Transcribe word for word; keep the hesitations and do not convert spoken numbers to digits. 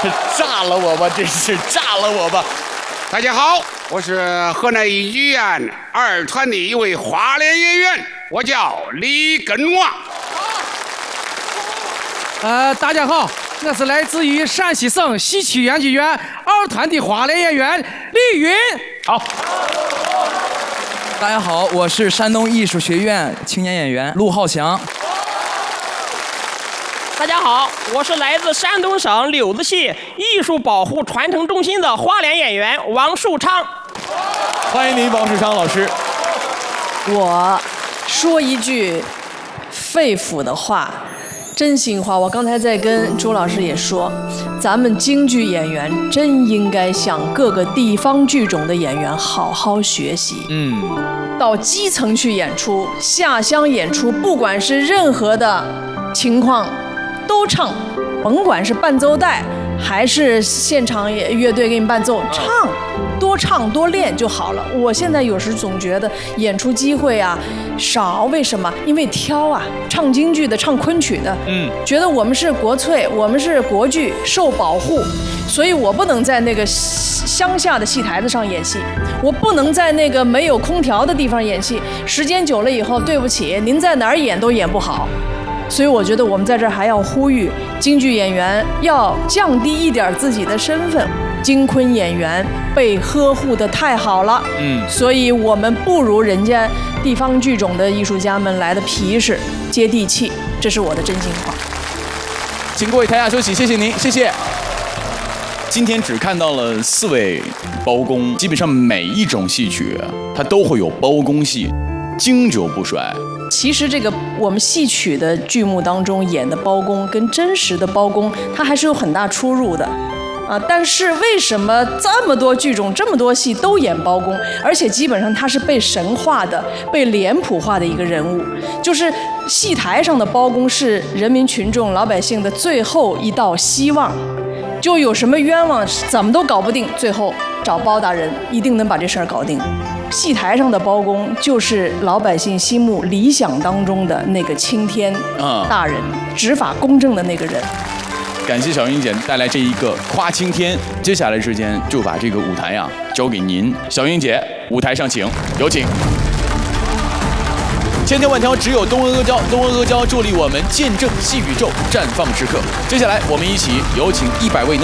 炸了我吧，真是炸了我吧！ 大家好，我是河南艺剧院二团的一位花脸演员，我叫李根旺。 呃，大家好，我是来自于陕西省戏曲演剧院二团的花脸演员李云。 好。 大家好，我是山东艺术学院青年演员陆浩翔。 大家好，我是来自山东省柳子戏艺术保护传承中心的花脸演员王树昌。 欢迎您，王树昌老师。 我说一句肺腑的话，真心话。我刚才在跟朱老师也说，咱们京剧演员真应该向各个地方剧种的演员好好学习。 嗯， 到基层去演出，下乡演出，不管是任何的情况。都唱，甭管是伴奏带还是现场乐队给你伴奏，唱，多唱多练就好了。我现在有时总觉得演出机会啊少，为什么？因为挑啊，唱京剧的、唱昆曲的，嗯，觉得我们是国粹，我们是国剧，受保护，所以我不能在那个乡下的戏台子上演戏，我不能在那个没有空调的地方演戏。时间久了以后，对不起，您在哪儿演都演不好。所以我觉得我们在这儿还要呼吁京剧演员要降低一点自己的身份。京昆演员被呵护得太好了，嗯，所以我们不如人家地方剧种的艺术家们来的皮实、接地气，这是我的真心话。 请各位台下休息，谢谢您，谢谢。今天只看到了四位包公，基本上每一种戏曲它都会有包公戏，经久不衰。 其实这个我们戏曲的剧目当中演的包公跟真实的包公，它还是有很大出入的，啊！但是为什么这么多剧种、这么多戏都演包公，而且基本上他是被神化的、被脸谱化的一个人物？就是戏台上的包公是人民群众、老百姓的最后一道希望，就有什么冤枉怎么都搞不定，最后找包大人一定能把这事儿搞定。戏台上的包公就是老百姓心目理想当中的那个青天大人，嗯、执法公正的那个人。 感谢小英姐带来这一个夸青天，接下来时间就把这个舞台呀、啊、交给您，小英姐，舞台上请，有请。千条万条，只有东阿阿胶，东阿阿胶助力我们见证戏宇宙绽放时刻。接下来，我们一起有请一百位。